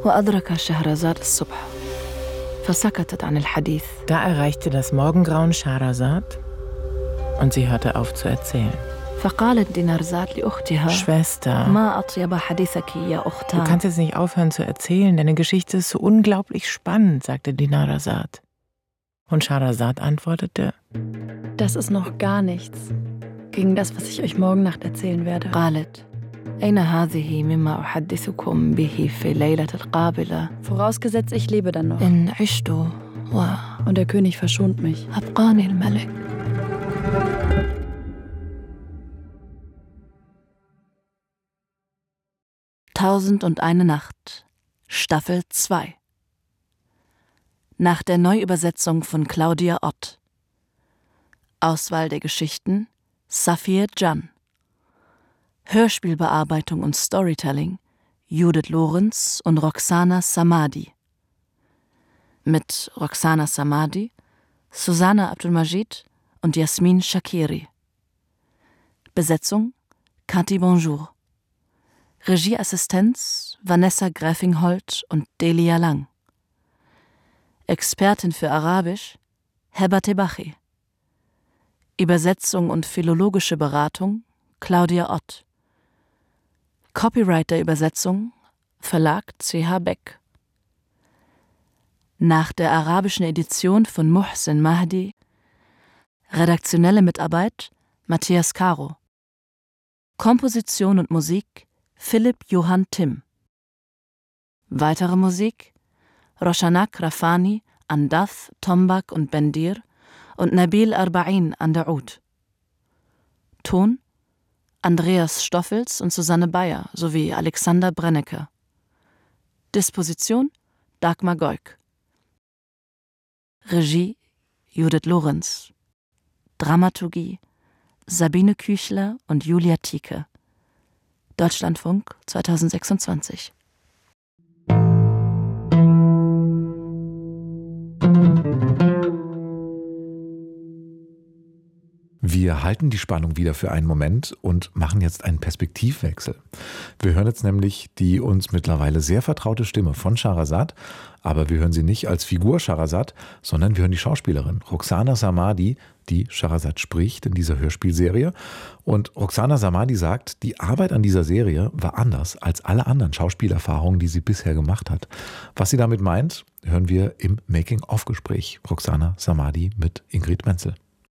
وأدرك شهرزاد الصبح فسكتت عن الحديث. Da erreichte das Morgengrauen Schahrazad und sie hörte auf zu erzählen. فقالت دينارزاد لأختها Schwester, ما أطيب حديثك يا du أختان. kannst jetzt nicht aufhören zu erzählen, deine Geschichte ist so unglaublich spannend, sagte Dinarzad. Und Schahrazad antwortete: Das ist noch gar nichts gegen das, was ich euch morgen Nacht erzählen werde. قالت أين هذه مما أحدثكم به في الليلة القابلة Vorausgesetzt, ich lebe dann noch. إن عشت Und der König verschont mich. وأبقاني الملك. Tausendundeine Nacht, Staffel 2. Nach der Neuübersetzung von Claudia Ott. Auswahl der Geschichten Safir Can. Hörspielbearbeitung und Storytelling Judith Lorenz und Roxana Samadi. Mit Roxana Samadi, Susanna Abdulmajid und Jasmin Shakiri. Besetzung Cathy Bonjour. Regieassistenz Vanessa Gräfingholt und Delia Lang. Expertin für Arabisch Heba Tebachi. Übersetzung und philologische Beratung Claudia Ott. Copyright der Übersetzung Verlag CH Beck. Nach der arabischen Edition von Muhsin Mahdi. Redaktionelle Mitarbeit Matthias Caro. Komposition und Musik Philipp Johann Timm. Weitere Musik Roshanak Rafani an Dath, Tombak und Bendir und Nabil Arba'in an der Oud. Ton Andreas Stoffels und Susanne Bayer sowie Alexander Brennecke. Disposition Dagmar Goik. Regie Judith Lorenz. Dramaturgie Sabine Küchler und Julia Tieke. Deutschlandfunk 2026. Wir halten die Spannung wieder für einen Moment und machen jetzt einen Perspektivwechsel. Wir hören jetzt nämlich die uns mittlerweile sehr vertraute Stimme von Schahrazad, aber wir hören sie nicht als Figur Schahrazad, sondern wir hören die Schauspielerin Roxana Samadi, die Schahrazad spricht in dieser Hörspielserie. Und Roxana Samadi sagt, die Arbeit an dieser Serie war anders als alle anderen Schauspielerfahrungen, die sie bisher gemacht hat. Was sie damit meint, hören wir im Making-of-Gespräch. Roxana Samadi mit Ingrid Wenzel.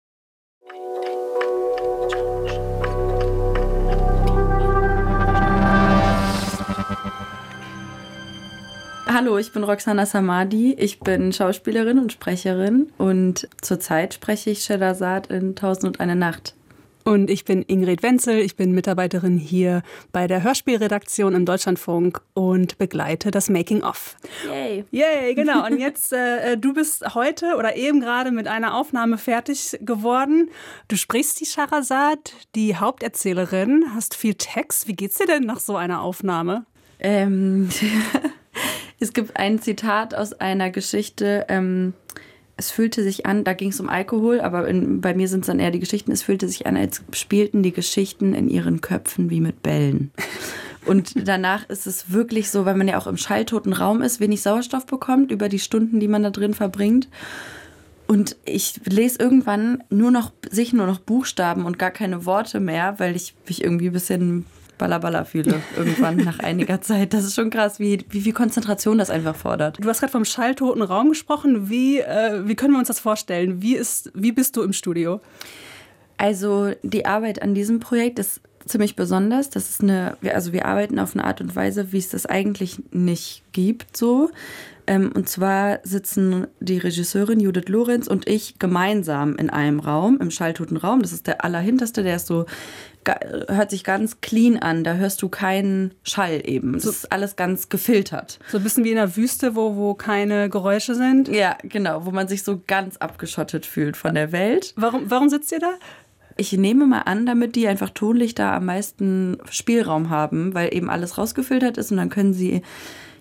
Hallo, ich bin Roxana Samadi. Ich bin Schauspielerin und Sprecherin und zurzeit spreche ich Scheherazad in 1001 Nacht. Und ich bin Ingrid Wenzel, ich bin Mitarbeiterin hier bei der Hörspielredaktion im Deutschlandfunk und begleite das Making-of. Yay! Yay, genau. Und jetzt, du bist heute oder eben gerade mit einer Aufnahme fertig geworden. Du sprichst die Scheherazad, die Haupterzählerin, hast viel Text. Wie geht's dir denn nach so einer Aufnahme? Es gibt ein Zitat aus einer Geschichte, es fühlte sich an, da ging es um Alkohol, aber bei mir sind es dann eher die Geschichten, es fühlte sich an, als spielten die Geschichten in ihren Köpfen wie mit Bällen. Und danach ist es wirklich so, weil man ja auch im schalltoten Raum ist, wenig Sauerstoff bekommt über die Stunden, die man da drin verbringt. Und ich lese irgendwann nur noch Buchstaben und gar keine Worte mehr, weil ich mich irgendwie ein bisschen Balla fühle irgendwann nach einiger Zeit. Das ist schon krass, wie viel Konzentration das einfach fordert. Du hast gerade vom schalltoten Raum gesprochen. Wie können wir uns das vorstellen? Wie bist du im Studio? Also die Arbeit an diesem Projekt ist ziemlich besonders. Das ist wir arbeiten auf eine Art und Weise, wie es das eigentlich nicht gibt, so. Und zwar sitzen die Regisseurin Judith Lorenz und ich gemeinsam in einem Raum, im schalltoten Raum. Das ist der allerhinterste, der ist so, hört sich ganz clean an. Da hörst du keinen Schall eben. Es ist alles ganz gefiltert. So ein bisschen wie in der Wüste, wo keine Geräusche sind? Ja, genau, wo man sich so ganz abgeschottet fühlt von der Welt. Warum sitzt ihr da? Ich nehme mal an, damit die einfach tonlich da am meisten Spielraum haben, weil eben alles rausgefiltert ist und dann können sie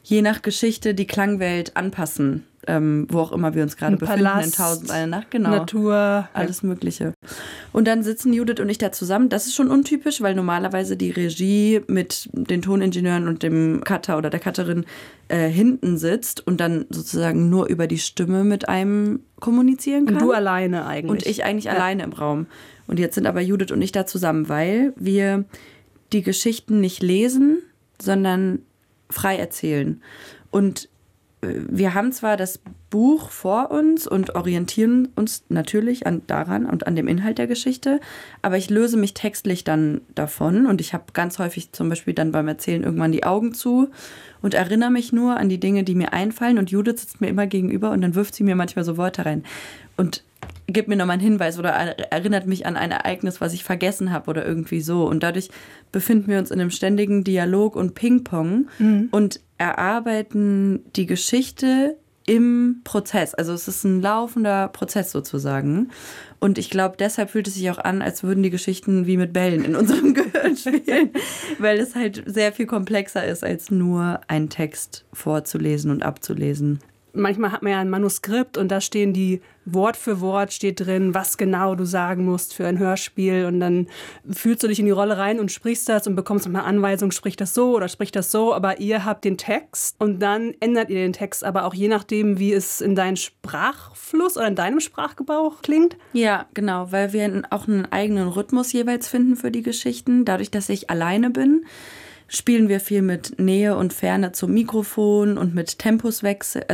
je nach Geschichte die Klangwelt anpassen, wo auch immer wir uns gerade befinden, Palast, in 1001 Nacht, genau. Natur. Alles Mögliche. Und dann sitzen Judith und ich da zusammen. Das ist schon untypisch, weil normalerweise die Regie mit den Toningenieuren und dem Cutter oder der Cutterin hinten sitzt und dann sozusagen nur über die Stimme mit einem kommunizieren kann. Und du alleine eigentlich. Und ich eigentlich alleine im Raum. Und jetzt sind aber Judith und ich da zusammen, weil wir die Geschichten nicht lesen, sondern frei erzählen. Und wir haben zwar das Buch vor uns und orientieren uns natürlich daran und an dem Inhalt der Geschichte, aber ich löse mich textlich dann davon und ich habe ganz häufig zum Beispiel dann beim Erzählen irgendwann die Augen zu und erinnere mich nur an die Dinge, die mir einfallen, und Judith sitzt mir immer gegenüber und dann wirft sie mir manchmal so Worte rein und gibt mir nochmal einen Hinweis oder erinnert mich an ein Ereignis, was ich vergessen habe oder irgendwie so. Und dadurch befinden wir uns in einem ständigen Dialog und Ping-Pong und erarbeiten die Geschichte im Prozess. Also es ist ein laufender Prozess sozusagen. Und ich glaube, deshalb fühlt es sich auch an, als würden die Geschichten wie mit Bällen in unserem Gehirn spielen, weil es halt sehr viel komplexer ist, als nur einen Text vorzulesen und abzulesen. Manchmal hat man ja ein Manuskript und da stehen die Wort für Wort steht drin, was genau du sagen musst für ein Hörspiel, und dann fühlst du dich in die Rolle rein und sprichst das und bekommst eine Anweisung, sprich das so oder sprich das so, aber ihr habt den Text und dann ändert ihr den Text, aber auch je nachdem, wie es in deinem Sprachfluss oder in deinem Sprachgebrauch klingt. Ja, genau, weil wir auch einen eigenen Rhythmus jeweils finden für die Geschichten, dadurch, dass ich alleine bin. Spielen wir viel mit Nähe und Ferne zum Mikrofon und mit Tempowechsel,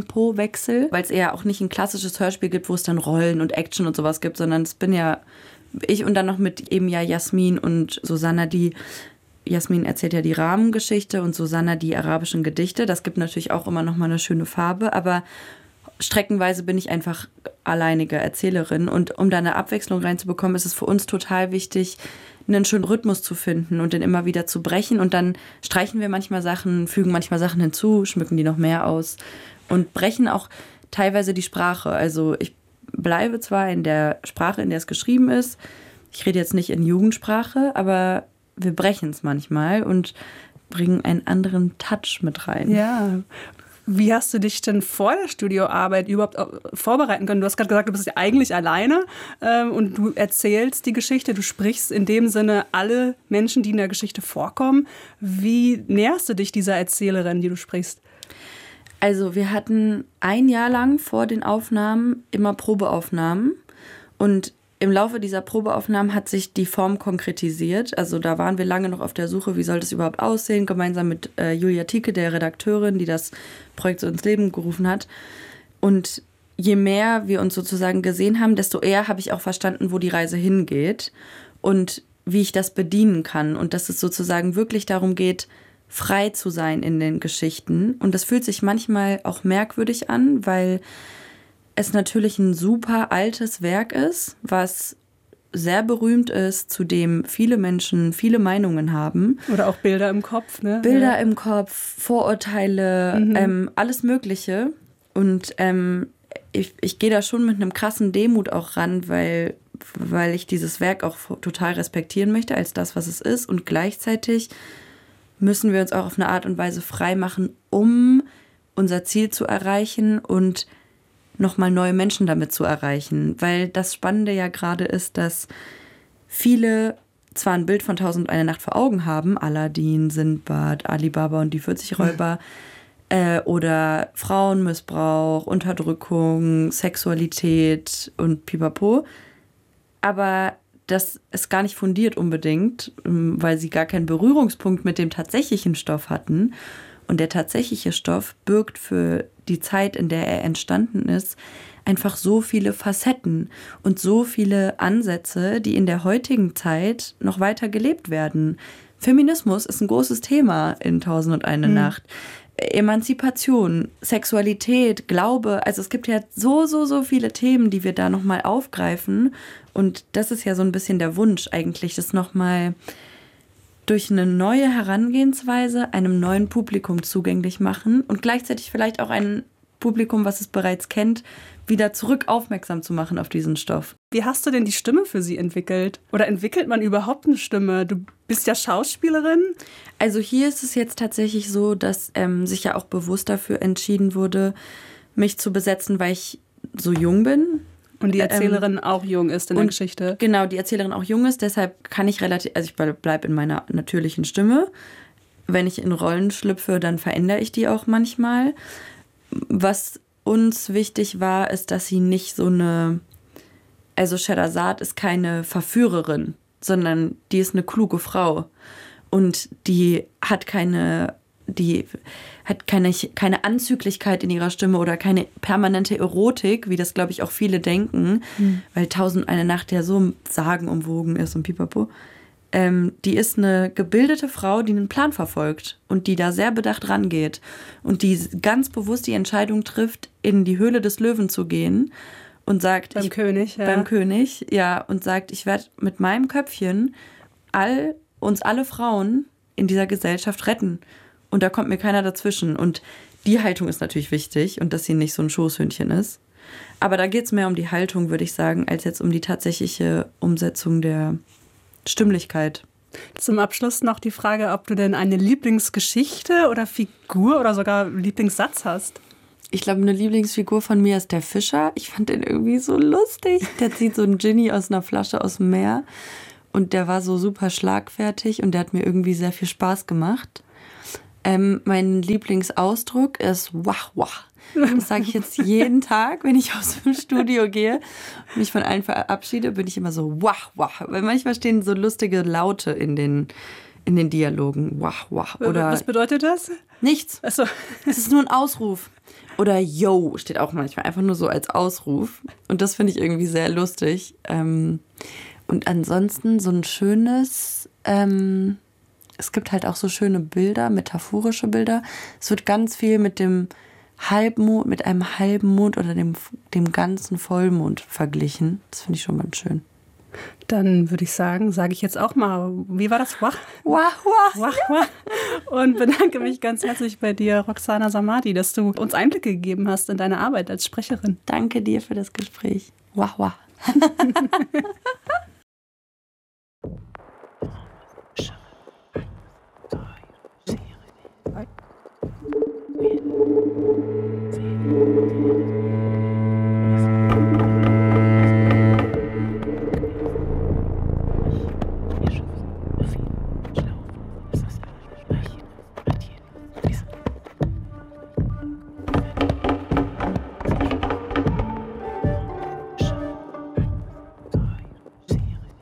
weil es eher auch nicht ein klassisches Hörspiel gibt, wo es dann Rollen und Action und sowas gibt, sondern es bin ja ich und dann noch mit eben ja Jasmin und Susanna, Jasmin erzählt ja die Rahmengeschichte und Susanna die arabischen Gedichte. Das gibt natürlich auch immer noch mal eine schöne Farbe, aber streckenweise bin ich einfach alleinige Erzählerin, und um da eine Abwechslung reinzubekommen, ist es für uns total wichtig, einen schönen Rhythmus zu finden und den immer wieder zu brechen, und dann streichen wir manchmal Sachen, fügen manchmal Sachen hinzu, schmücken die noch mehr aus und brechen auch teilweise die Sprache. Also ich bleibe zwar in der Sprache, in der es geschrieben ist, ich rede jetzt nicht in Jugendsprache, aber wir brechen es manchmal und bringen einen anderen Touch mit rein. Ja. Wie hast du dich denn vor der Studioarbeit überhaupt vorbereiten können? Du hast gerade gesagt, du bist ja eigentlich alleine und du erzählst die Geschichte, du sprichst in dem Sinne alle Menschen, die in der Geschichte vorkommen. Wie näherst du dich dieser Erzählerin, die du sprichst? Also wir hatten ein Jahr lang vor den Aufnahmen immer Probeaufnahmen, und im Laufe dieser Probeaufnahmen hat sich die Form konkretisiert. Also da waren wir lange noch auf der Suche, wie soll das überhaupt aussehen, gemeinsam mit Julia Tieke, der Redakteurin, die das Projekt so ins Leben gerufen hat. Und je mehr wir uns sozusagen gesehen haben, desto eher habe ich auch verstanden, wo die Reise hingeht und wie ich das bedienen kann. Und dass es sozusagen wirklich darum geht, frei zu sein in den Geschichten. Und das fühlt sich manchmal auch merkwürdig an, weil es natürlich ein super altes Werk ist, was sehr berühmt ist, zu dem viele Menschen viele Meinungen haben. Oder auch Bilder im Kopf, ne? Bilder im Kopf, Vorurteile, alles Mögliche. Und ich gehe da schon mit einem krassen Demut auch ran, weil ich dieses Werk auch total respektieren möchte als das, was es ist. Und gleichzeitig müssen wir uns auch auf eine Art und Weise frei machen, um unser Ziel zu erreichen und nochmal neue Menschen damit zu erreichen. Weil das Spannende ja gerade ist, dass viele zwar ein Bild von 1001 Nacht vor Augen haben, Aladdin, Sindbad, Alibaba und die 40 Räuber, oder Frauenmissbrauch, Unterdrückung, Sexualität und Pipapo, aber das ist gar nicht fundiert unbedingt, weil sie gar keinen Berührungspunkt mit dem tatsächlichen Stoff hatten. Und der tatsächliche Stoff birgt für die Zeit, in der er entstanden ist, einfach so viele Facetten und so viele Ansätze, die in der heutigen Zeit noch weiter gelebt werden. Feminismus ist ein großes Thema in 1001 Nacht. Emanzipation, Sexualität, Glaube, also es gibt ja so viele Themen, die wir da nochmal aufgreifen. Und das ist ja so ein bisschen der Wunsch eigentlich, das nochmal durch eine neue Herangehensweise einem neuen Publikum zugänglich machen und gleichzeitig vielleicht auch ein Publikum, was es bereits kennt, wieder zurück aufmerksam zu machen auf diesen Stoff. Wie hast du denn die Stimme für sie entwickelt? Oder entwickelt man überhaupt eine Stimme? Du bist ja Schauspielerin. Also hier ist es jetzt tatsächlich so, dass sich ja auch bewusst dafür entschieden wurde, mich zu besetzen, weil ich so jung bin. Und die Erzählerin auch jung ist in der Geschichte. Genau, die Erzählerin auch jung ist, deshalb kann ich ich bleibe in meiner natürlichen Stimme. Wenn ich in Rollen schlüpfe, dann verändere ich die auch manchmal. Was uns wichtig war, ist, dass sie nicht also Scheherazade ist keine Verführerin, sondern die ist eine kluge Frau. Und die hat keine Anzüglichkeit in ihrer Stimme oder keine permanente Erotik, wie das, glaube ich, auch viele denken, weil 1001 Nacht ja so sagenumwogen ist und pipapo. Die ist eine gebildete Frau, die einen Plan verfolgt und die da sehr bedacht rangeht und die ganz bewusst die Entscheidung trifft, in die Höhle des Löwen zu gehen und sagt... Beim König, und sagt, ich werde mit meinem Köpfchen uns alle Frauen in dieser Gesellschaft retten. Und da kommt mir keiner dazwischen. Und die Haltung ist natürlich wichtig und dass sie nicht so ein Schoßhündchen ist. Aber da geht es mehr um die Haltung, würde ich sagen, als jetzt um die tatsächliche Umsetzung der Stimmlichkeit. Zum Abschluss noch die Frage, ob du denn eine Lieblingsgeschichte oder Figur oder sogar Lieblingssatz hast. Ich glaube, eine Lieblingsfigur von mir ist der Fischer. Ich fand den irgendwie so lustig. Der zieht so einen Genie aus einer Flasche aus dem Meer. Und der war so super schlagfertig und der hat mir irgendwie sehr viel Spaß gemacht. Mein Lieblingsausdruck ist wach, wach. Das sage ich jetzt jeden Tag, wenn ich aus dem Studio gehe und mich von allen verabschiede, bin ich immer so wach, wach. Weil manchmal stehen so lustige Laute in den Dialogen. Wach, wach. Oder was bedeutet das? Nichts. Ach so. Es ist nur ein Ausruf. Oder yo steht auch manchmal einfach nur so als Ausruf. Und das finde ich irgendwie sehr lustig. Und ansonsten so ein schönes... es gibt halt auch so schöne Bilder, metaphorische Bilder. Es wird ganz viel mit einem halben Mond oder dem ganzen Vollmond verglichen. Das finde ich schon ganz schön. Dann würde ich sagen, sage ich jetzt auch mal, wie war das? Wach? Wach, wach. Wach, wach. Und bedanke mich ganz herzlich bei dir, Roxana Samadi, dass du uns Einblicke gegeben hast in deine Arbeit als Sprecherin. Danke dir für das Gespräch. Wach, wach.